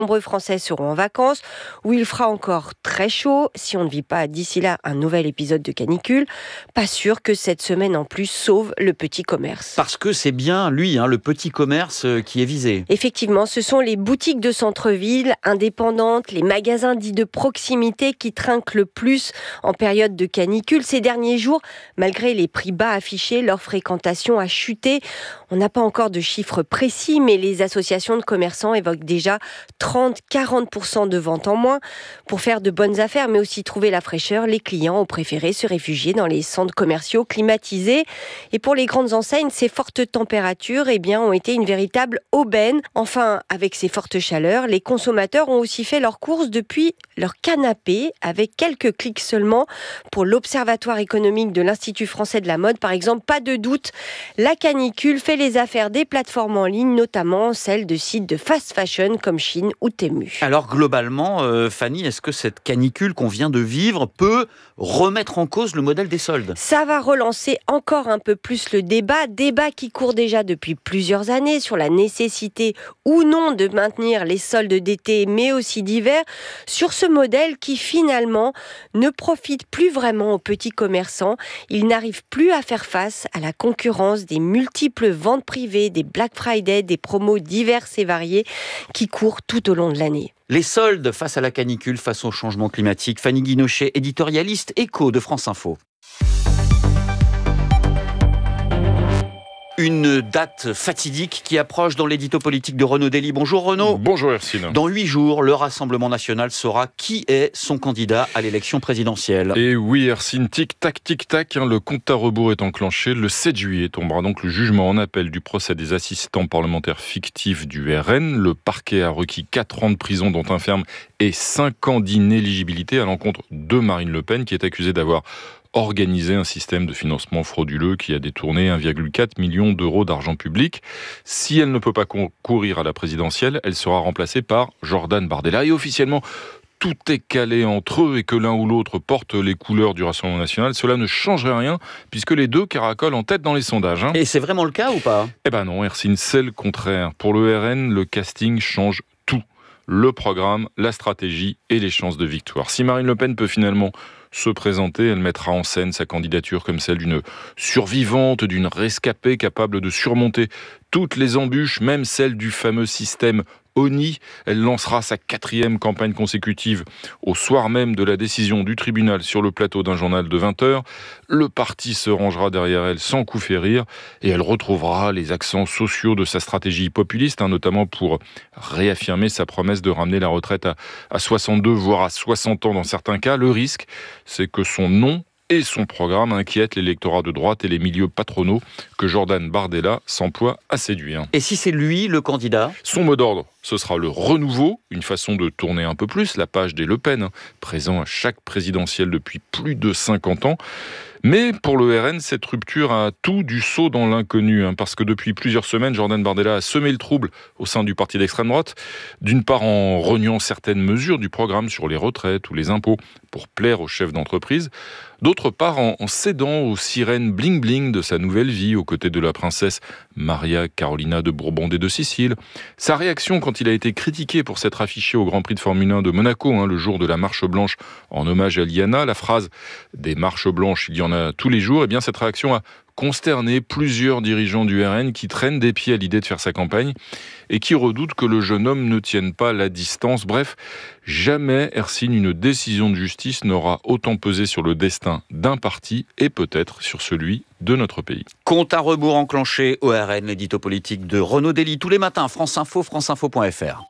Nombreux Français seront en vacances, où il fera encore très chaud, si on ne vit pas d'ici là un nouvel épisode de canicule. Pas sûr que cette semaine en plus sauve le petit commerce. Parce que c'est bien lui, le petit commerce qui est visé. Effectivement, ce sont les boutiques de centre-ville, indépendantes, les magasins dits de proximité qui trinquent le plus en période de canicule. Ces derniers jours, malgré les prix bas affichés, leur fréquentation a chuté. On n'a pas encore de chiffres précis, mais les associations de commerçants évoquent déjà 30-40% de ventes en moins. Pour faire de bonnes affaires, mais aussi trouver la fraîcheur, les clients ont préféré se réfugier dans les centres commerciaux climatisés. Et pour les grandes enseignes, ces fortes températures ont été une véritable aubaine. Enfin, avec ces fortes chaleurs, les consommateurs ont aussi fait leurs courses depuis leur canapé, avec quelques clics seulement. Pour l'Observatoire économique de l'Institut français de la mode, par exemple, pas de doute, la canicule fait les affaires des plateformes en ligne, notamment celles de sites de fast fashion comme Shein ou Temu. Alors globalement, Fanny, est-ce que cette canicule qu'on vient de vivre peut remettre en cause le modèle des soldes ? Ça va relancer encore un peu plus le débat qui court déjà depuis plusieurs années sur la nécessité ou non de maintenir les soldes d'été mais aussi d'hiver, sur ce modèle qui finalement ne profite plus vraiment aux petits commerçants. Ils n'arrivent plus à faire face à la concurrence des multiples ventes privées, des Black Friday, des promos diverses et variées qui courent tout au long de l'année. Les soldes face à la canicule, face au changement climatique. Fanny Guinochet, éditorialiste éco de France Info. Une date fatidique qui approche dans l'édito politique de Renaud Dely. Bonjour Renaud. Bonjour Hercine. Dans 8 jours, le Rassemblement national saura qui est son candidat à l'élection présidentielle. Et oui Hercine, tic-tac, le compte à rebours est enclenché. Le 7 juillet tombera donc le jugement en appel du procès des assistants parlementaires fictifs du RN. Le parquet a requis 4 ans de prison dont un ferme et 5 ans d'inéligibilité à l'encontre de Marine Le Pen qui est accusée d'avoir organisé un système de financement frauduleux qui a détourné 1,4 million d'euros d'argent public. Si elle ne peut pas concourir à la présidentielle, elle sera remplacée par Jordan Bardella. Et officiellement, tout est calé entre eux et que l'un ou l'autre porte les couleurs du Rassemblement national, cela ne changerait rien puisque les deux caracolent en tête dans les sondages. Et c'est vraiment le cas ou pas ? Eh ben non, Hercine, c'est le contraire. Pour le RN, le casting change tout. Le programme, la stratégie et les chances de victoire. Si Marine Le Pen peut finalement se présenter, elle mettra en scène sa candidature comme celle d'une survivante, d'une rescapée capable de surmonter toutes les embûches, même celle du fameux système ONI. Elle lancera sa 4e campagne consécutive au soir même de la décision du tribunal sur le plateau d'un journal de 20 heures. Le parti se rangera derrière elle sans coup férir et elle retrouvera les accents sociaux de sa stratégie populiste, notamment pour réaffirmer sa promesse de ramener la retraite à 62 voire à 60 ans dans certains cas. Le risque, c'est que son nom et son programme inquiètent l'électorat de droite et les milieux patronaux que Jordan Bardella s'emploie à séduire. Et si c'est lui le candidat ? Son mot d'ordre, ce sera le renouveau, une façon de tourner un peu plus la page des Le Pen, présent à chaque présidentielle depuis plus de 50 ans. Mais pour le RN, cette rupture a tout du saut dans l'inconnu, parce que depuis plusieurs semaines, Jordan Bardella a semé le trouble au sein du parti d'extrême droite, d'une part en reniant certaines mesures du programme sur les retraites ou les impôts pour plaire aux chefs d'entreprise, d'autre part en cédant aux sirènes bling-bling de sa nouvelle vie aux côtés de la princesse Maria Carolina de Bourbon et de Sicile. Sa réaction quand il a été critiqué pour s'être affiché au Grand Prix de Formule 1 de Monaco, le jour de la marche blanche en hommage à Liana, la phrase « des marches blanches, il y en a tous les jours », cette réaction a consterné plusieurs dirigeants du RN qui traînent des pieds à l'idée de faire sa campagne et qui redoutent que le jeune homme ne tienne pas la distance. Bref, jamais, Hercine, une décision de justice n'aura autant pesé sur le destin d'un parti et peut-être sur celui de notre pays. Compte à rebours enclenché au RN, l'édito politique de Renaud Dely, tous les matins, France Info, franceinfo.fr.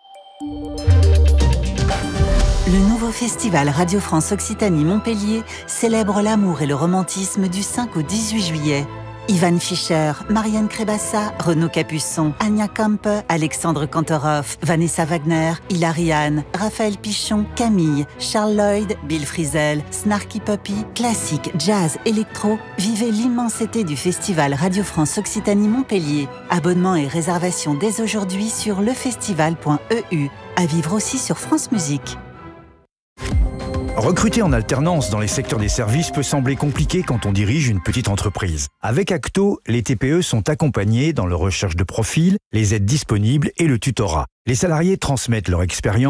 Le nouveau festival Radio France Occitanie-Montpellier célèbre l'amour et le romantisme du 5 au 18 juillet. Ivan Fischer, Marianne Crébassa, Renaud Capuçon, Anya Kampe, Alexandre Kantorov, Vanessa Wagner, Hilary Hahn, Raphaël Pichon, Camille, Charles Lloyd, Bill Frisell, Snarky Puppy, classique, jazz, électro. Vivez l'immensité du festival Radio France Occitanie-Montpellier. Abonnement et réservation dès aujourd'hui sur lefestival.eu. À vivre aussi sur France Musique. Recruter en alternance dans les secteurs des services peut sembler compliqué quand on dirige une petite entreprise. Avec Acto, les TPE sont accompagnés dans leur recherche de profil, les aides disponibles et le tutorat. Les salariés transmettent leur expérience